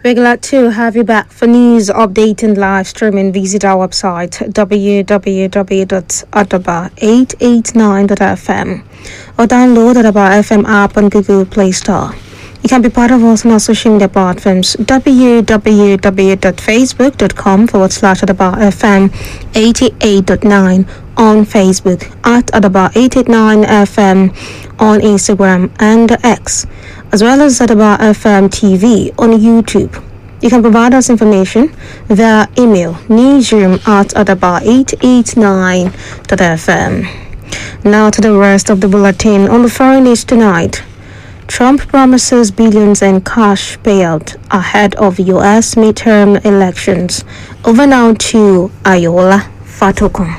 We're glad to have you back for news, update and live streaming. Visit our website www.adaba889.fm or download Adaba FM app on Google Play Store. You can be part of us on our social media platforms www.facebook.com/Adaba FM 88.9 on Facebook, at Adaba 889 FM on Instagram and X, as well as Adaba FM TV on YouTube. You can provide us information via email newsroom@adaba889.fm. Now to the rest of the bulletin. On the foreign news tonight, Trump promises billions in cash payout ahead of U.S. midterm elections. Over now to Ayola Fatokun.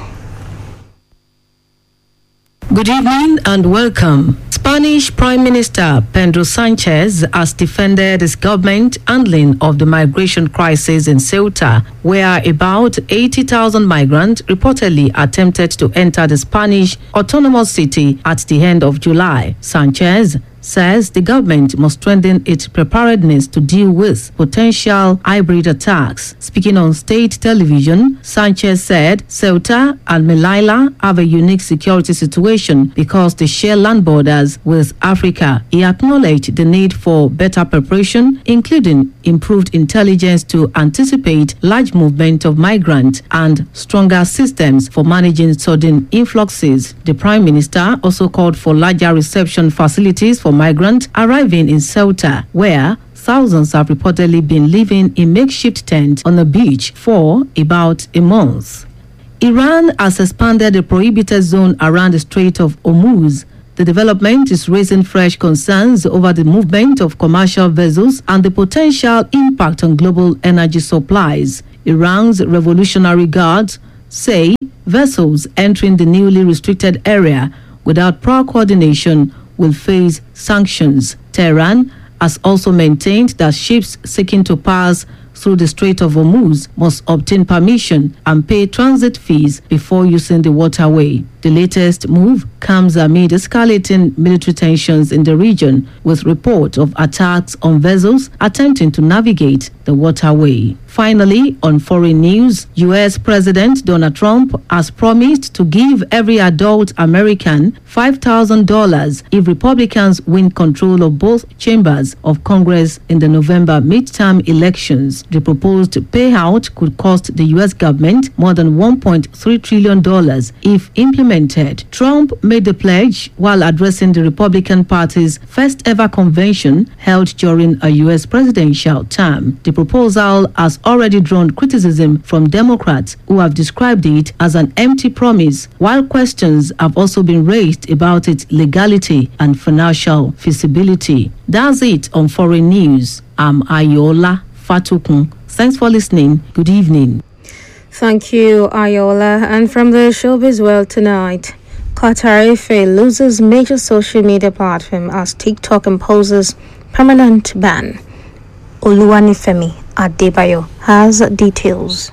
Good evening and welcome. Spanish Prime Minister Pedro Sanchez has defended his government handling of the migration crisis in Ceuta, where about 80,000 migrants reportedly attempted to enter the Spanish autonomous city at the end of July. Sanchez says the government must strengthen its preparedness to deal with potential hybrid attacks. Speaking on state television, Sanchez said Ceuta and Melilla have a unique security situation because they share land borders with Africa. He acknowledged the need for better preparation, including improved intelligence to anticipate large movement of migrants and stronger systems for managing sudden influxes. The Prime Minister also called for larger reception facilities for migrants arriving in Ceuta, where thousands have reportedly been living in makeshift tents on the beach for about a month. Iran has expanded the prohibited zone around the Strait of Hormuz. The development is raising fresh concerns over the movement of commercial vessels and the potential impact on global energy supplies. Iran's Revolutionary Guards say vessels entering the newly restricted area without prior coordination will face sanctions. Tehran has also maintained that ships seeking to pass through the Strait of Hormuz must obtain permission and pay transit fees before using the waterway. The latest move comes amid escalating military tensions in the region, with reports of attacks on vessels attempting to navigate the waterway. Finally, on foreign news, U.S. President Donald Trump has promised to give every adult American $5,000 if Republicans win control of both chambers of Congress in the November midterm elections. The proposed payout could cost the U.S. government more than $1.3 trillion if implemented. Trump made the pledge while addressing the Republican Party's first ever convention held during a U.S. presidential term. The proposal has already drawn criticism from Democrats, who have described it as an empty promise, while questions have also been raised about its legality and financial feasibility. That's it on foreign news. I'm Ayola Fatukun. Thanks for listening. Good evening. Thank you, Ayola. And from the showbiz world tonight, Qatar FA loses major social media platform as TikTok imposes permanent ban. Oluwanifemi Adebayo has details.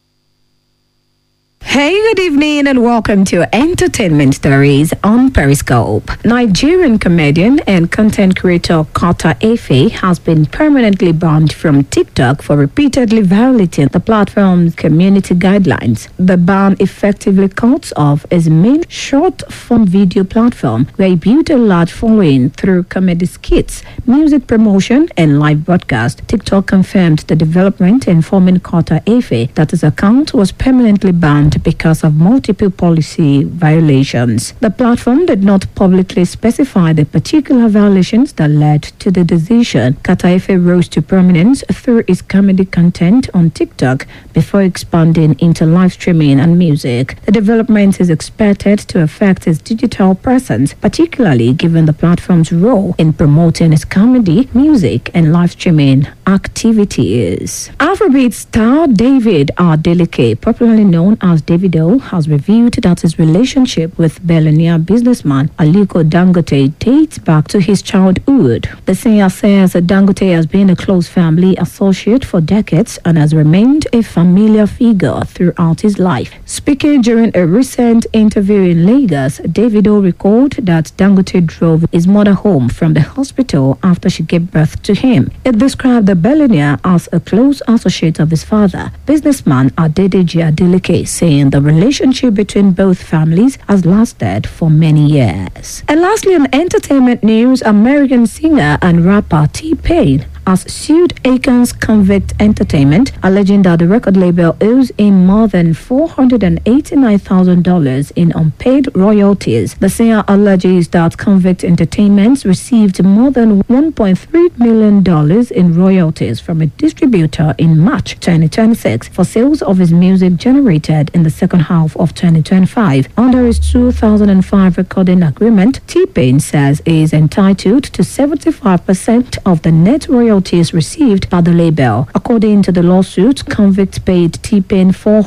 Hey, good evening and welcome to Entertainment Stories on Periscope. Nigerian comedian and content creator Carter Efe has been permanently banned from TikTok for repeatedly violating the platform's community guidelines. The ban effectively cuts off his main short-form video platform, where he built a large following through comedy skits, music promotion, and live broadcast. TikTok confirmed the development, informing Carter Efe that his account was permanently banned because of multiple policy violations. The platform did not publicly specify the particular violations that led to the decision. Kataife rose to prominence through his comedy content on TikTok before expanding into live streaming and music. The development is expected to affect his digital presence, particularly given the platform's role in promoting his comedy, music, and live streaming activities. Afrobeat star David Adeleke, popularly known as as Davido has revealed that his relationship with billionaire businessman Aliko Dangote dates back to his childhood. The singer says that Dangote has been a close family associate for decades and has remained a familiar figure throughout his life. Speaking during a recent interview in Lagos, Davido recalled that Dangote drove his mother home from the hospital after she gave birth to him. It described the billionaire as a close associate of his father, businessman Adedeji Adeleke, saying the relationship between both families has lasted for many years. And lastly, on entertainment news, American singer and rapper T-Pain has sued Akons Convict Entertainment, alleging that the record label owes him more than $489,000 in unpaid royalties. The singer alleges that Convict Entertainment received more than $1.3 million in royalties from a distributor in March 2026 for sales of his music generated in the second half of 2025. Under his 2005 recording agreement, T-Pain says he is entitled to 75% of the net royalties received by the label. According to the lawsuit, Convict paid T-Pain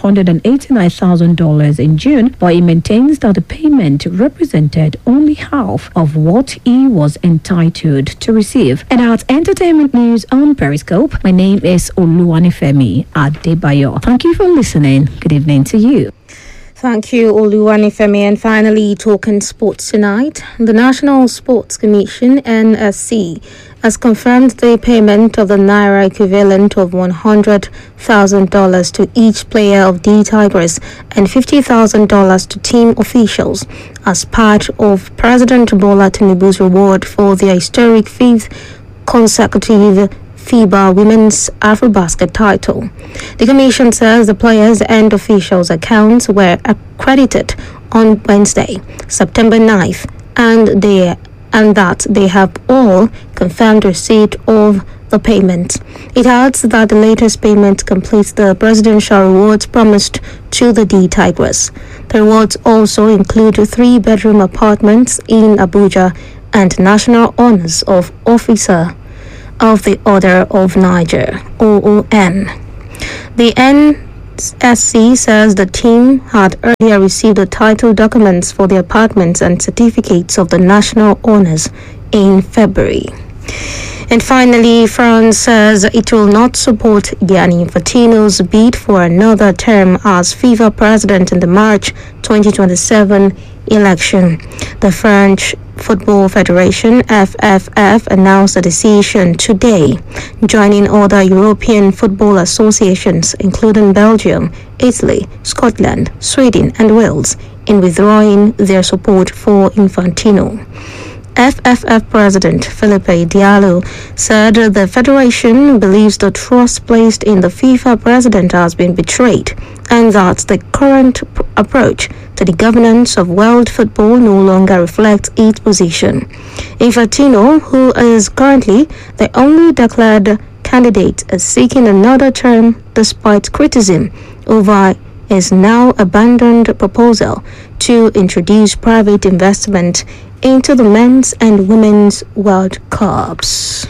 $489,000 in June, but he maintains that the payment represented only half of what he was entitled to receive. And that's entertainment news on Periscope. My name is Oluwanifemi Adebayo. Thank you for listening. Good evening to you. Thank you, Oluwanifemi. And finally, talking sports tonight. The National Sports Commission, NSC, has confirmed the payment of the Naira equivalent of $100,000 to each player of the Tigers and $50,000 to team officials as part of President Bola Tinubu's reward for their historic fifth consecutive FIBA Women's AfroBasket title. The commission says the players' and officials' accounts were accredited on Wednesday, September 9th, and that they have all confirmed receipt of the payment. It adds that the latest payment completes the presidential rewards promised to the D Tigers. The rewards also include 3-bedroom apartments in Abuja and national honors of Officer of the Order of Niger, OON. The NSC says the team had earlier received the title documents for the apartments and certificates of the national honors in February. And finally, France says it will not support Gianni Infantino's bid for another term as FIFA president in the March 2027 election. The French Football Federation, FFF, announced the decision today, joining other European football associations, including Belgium, Italy, Scotland, Sweden, and Wales, in withdrawing their support for Infantino. FFF President Philippe Diallo said the federation believes the trust placed in the FIFA president has been betrayed and that the current approach to the governance of world football no longer reflects its position. Infantino, who is currently the only declared candidate, is seeking another term despite criticism over his now abandoned proposal to introduce private investment into the men's and women's World Cups.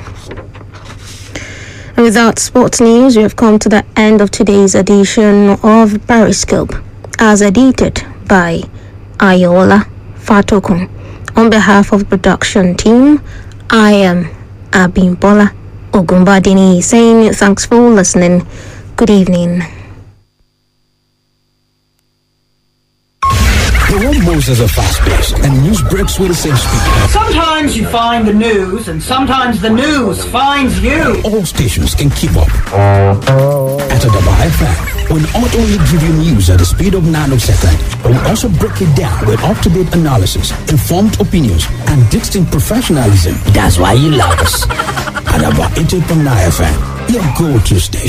And with that sports news, we have come to the end of today's edition of Periscope, as edited by Ayola Fatokun. On behalf of the production team, I am Abimbola Ogunbadini saying thanks for listening. Good evening. The world moves at a fast pace, and news breaks with the same speed. Sometimes you find the news, and sometimes the news finds you. All stations can keep up. At Adaba FM, we'll not only give you news at the speed of nanosecond, but we'll also break it down with up-to-date analysis, informed opinions, and distinct professionalism. That's why you love us. Adaba 88.9 FM, your go-to station.